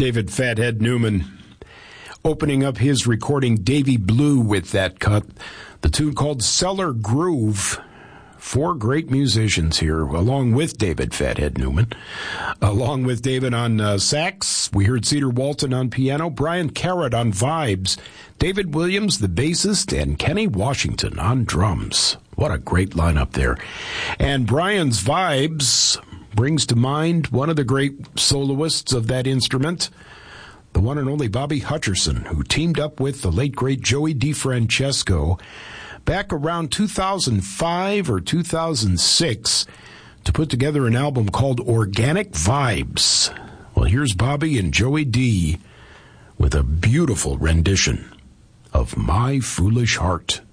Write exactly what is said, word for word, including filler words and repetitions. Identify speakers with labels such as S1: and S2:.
S1: David Fathead Newman opening up his recording Davy Blue with that cut. The tune called Cellar Groove. Four great musicians here, along with David Fathead Newman. Along with David on uh, sax, we heard Cedar Walton on piano, Brian Carrot on vibes, David Williams, the bassist, and Kenny Washington on drums. What a great lineup there. And Brian's vibes brings to mind one of the great soloists of that instrument, the one and only Bobby Hutcherson, who teamed up with the late, great Joey DeFrancesco back around two thousand five or two thousand six to put together an album called Organic Vibes. Well, here's Bobby and Joey D with a beautiful rendition of My Foolish Heart.